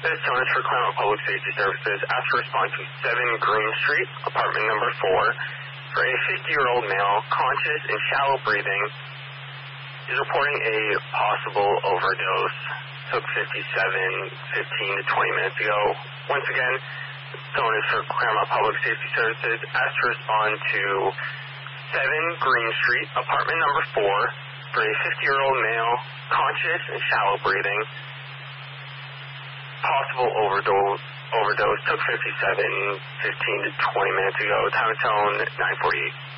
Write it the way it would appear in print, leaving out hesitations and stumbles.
This tone is for Claremont Public Safety Services. Asked to respond to 7 Green Street, apartment number 4, for a 50-year-old male, conscious and shallow breathing, is reporting a possible overdose. Took 15 to 20 minutes ago. Once again, this tone is for Claremont Public Safety Services. Asked to respond to 7 Green Street, apartment number 4, for a 50-year-old male, conscious and shallow breathing, possible overdose. Took 15 to 20 minutes ago. Time of tone 9:48.